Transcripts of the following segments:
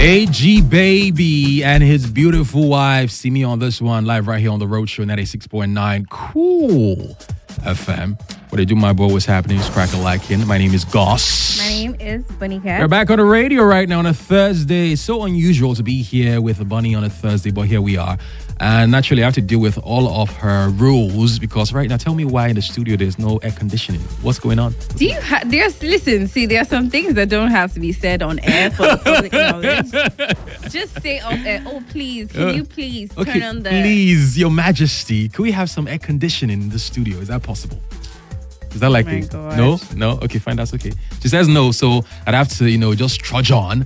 AG Baby and his beautiful wife. See me on this one live right here on the Road Show 96.9 Cool FM. What they do, my boy, what's happening? It's crack-a-lackin'. My name is Goss. My name is Bunny Cat. We're back on the radio right now on a Thursday. It's so unusual to be here with a bunny on a Thursday, but here we are. And naturally, I have to deal with all of her rules because right now, tell me why in the studio there's no air conditioning. What's going on? Do you there are some things that don't have to be said on air for the public knowledge. Just say off air, please, can you please turn on the... Please, Your Majesty, can we have some air conditioning in the studio? Is that possible? Is that likely? No? Okay, fine, that's okay. She says no, so I'd have to, just trudge on.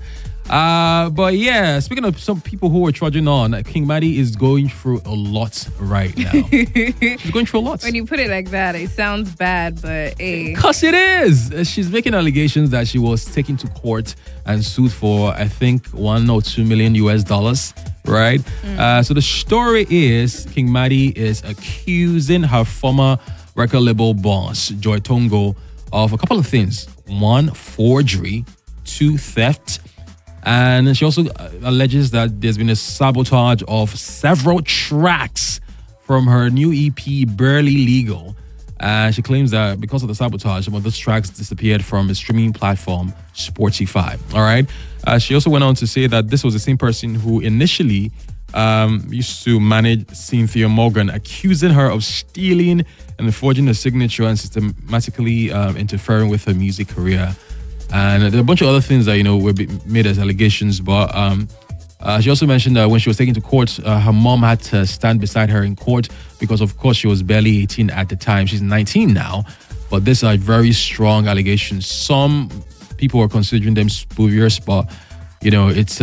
But yeah, speaking of some people who are trudging on, King Maddie is going through a lot right now. She's going through a lot. When you put it like that, it sounds bad, but hey. Because it is. She's making allegations that she was taken to court and sued for, I think, $1 or $2 million US, right? So the story is King Maddie is accusing her former record label boss, Joy Tongo, of a couple of things. 1, forgery. 2, theft. And she also alleges that there's been a sabotage of several tracks from her new EP, Barely Legal. She claims that because of the sabotage, some of those tracks disappeared from the streaming platform Spotify. All right. She also went on to say that this was the same person who initially used to manage Cynthia Morgan, accusing her of stealing and forging a signature and systematically interfering with her music career. And there are a bunch of other things that, were made as allegations. But she also mentioned that when she was taken to court, her mom had to stand beside her in court because, of course, she was barely 18 at the time. She's 19 now. But these are very strong allegations. Some people are considering them spurious, but, it's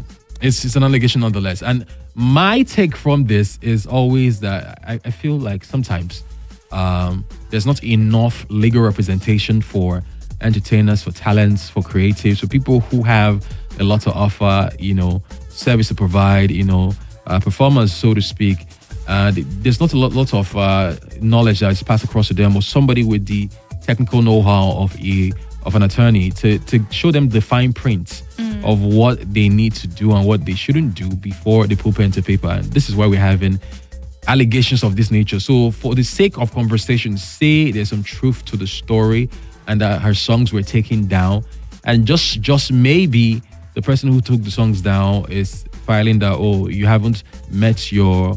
an allegation nonetheless. And my take from this is always that I feel like sometimes there's not enough legal representation for entertainers, for talents, for creatives, for people who have a lot to offer, service to provide, performers, so to speak. There's not a lot of knowledge that is passed across to them, or somebody with the technical know-how of an attorney to show them the fine print of what they need to do and what they shouldn't do before they put pen to paper. And this is why we're having allegations of this nature. So for the sake of conversation, say there's some truth to the story and that her songs were taken down, and just maybe the person who took the songs down is filing that, you haven't met your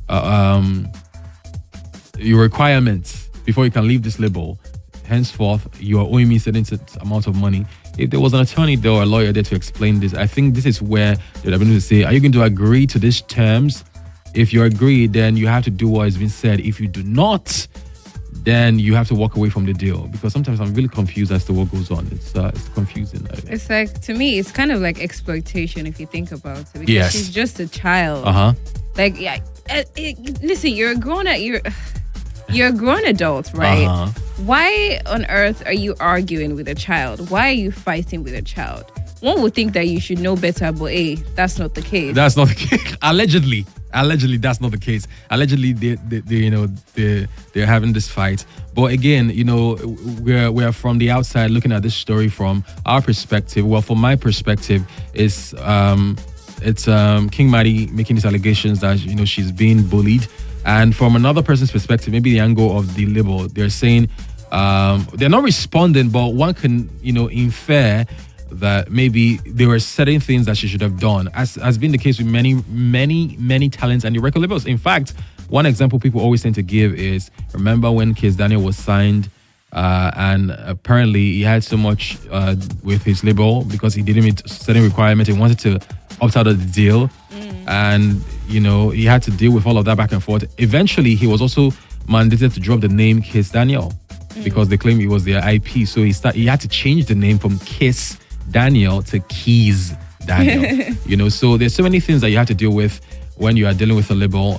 requirements before you can leave this label. Henceforth, you are owing me a certain amount of money. If there was an attorney there or a lawyer there to explain this, I think this is where they'd have been able to say, are you going to agree to these terms? If you agree, then you have to do what has been said. If you do not, then you have to walk away from the deal, because sometimes I'm really confused as to what goes on. It's confusing. It's like, to me, it's kind of like exploitation if you think about it. Because she's just a child. Like, yeah, listen, you're a grown adult, right? Why on earth are you arguing with a child? Why are you fighting with a child? One would think that you should know better, but that's not the case. That's not the case. Allegedly, that's not the case. Allegedly, they're having this fight. But again, we're from the outside looking at this story from our perspective. Well, from my perspective, it's King Maddie making these allegations that she's being bullied, and from another person's perspective, maybe the angle of the label, they're saying they're not responding, but one can infer that maybe there were certain things that she should have done, as has been the case with many talents and the record labels. In fact, one example people always tend to give is, remember when Kiss Daniel was signed and apparently he had so much with his label because he didn't meet certain requirements. He wanted to opt out of the deal, and he had to deal with all of that back and forth. Eventually, he was also mandated to drop the name Kiss Daniel because they claimed it was their IP. So he had to change the name from Kiss Daniel to Keys Daniel. So there's so many things that you have to deal with when you are dealing with a label.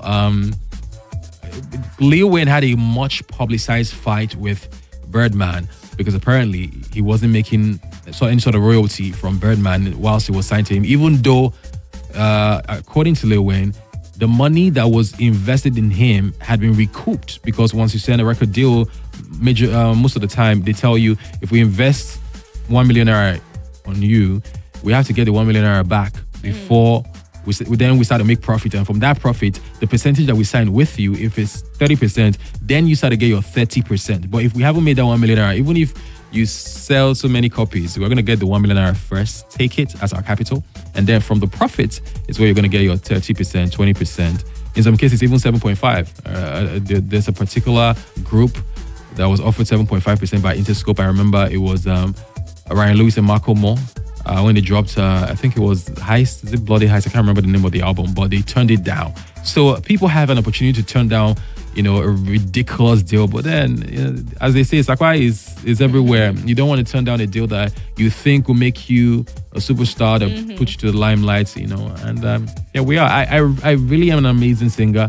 Lil Wayne had a much publicized fight with Birdman because apparently he wasn't making any sort of royalty from Birdman whilst he was signed to him, even though according to Lil Wayne, the money that was invested in him had been recouped, because once you sign a record deal, most of the time they tell you, if we invest 1 million naira on you, we have to get the 1 million naira back before we start to make profit. And from that profit, the percentage that we sign with you, if it's 30%, then you start to get your 30%. But if we haven't made that 1 million naira, even if you sell so many copies, we're going to get the 1 million naira first, take it as our capital. And then from the profit is where you're going to get your 30%, 20%. In some cases, even 7.5. There's a particular group that was offered 7.5% by Interscope. I remember it was Ryan Lewis and Marco Moore. When they dropped, I think it was Heist, is it Bloody Heist? I can't remember the name of the album, but they turned it down. So people have an opportunity to turn down, a ridiculous deal. But then, as they say, Sakwa is everywhere. You don't want to turn down a deal that you think will make you a superstar, that put you to the limelight, And we are. I really am an amazing singer.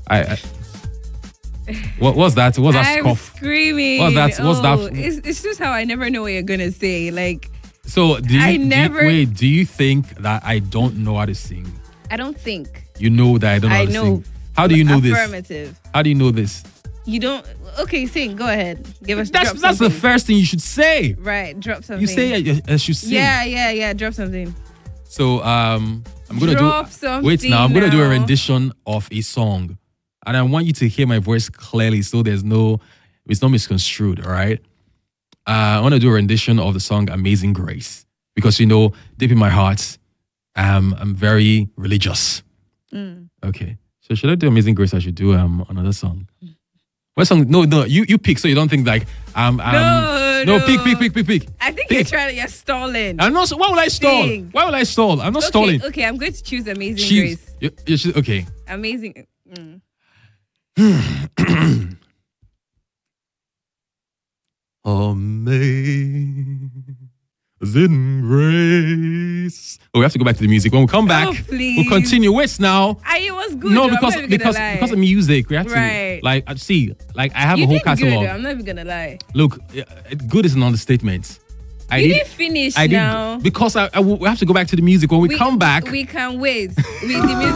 What was that? What's that I'm scoff? Screaming. What's that? It's just how I never know what you're gonna say. Like, so do you think that I don't know how to sing? I don't think. You know that I don't know how to sing. How do you know this? Affirmative. How do you know this? You don't. Okay, sing. Go ahead. Give us. That's the first thing you should say. Right. Drop something. You say I should sing. Yeah. Drop something. So I'm gonna drop something. Wait now. I'm gonna do a rendition of a song, and I want you to hear my voice clearly, so it's not misconstrued. All right. I want to do a rendition of the song "Amazing Grace" because deep in my heart, I'm very religious. Okay. So should I do Amazing Grace? I should do another song. What song? No, you pick so you don't think like no, pick. I think you're stalling. I'm not. Why will I stall? Sing. Why will I stall? I'm not stalling. Okay, I'm going to choose Amazing Grace. Okay. Amazing. Amazing Grace. Oh, we have to go back to the music. When we come back, we'll continue. Wait now. It was good. No, because of music, we have to I have a whole catalog. Good, I'm not even gonna lie. Look, good is an understatement. You didn't finish now. Because we have to go back to the music. When we come back, we can wait. The music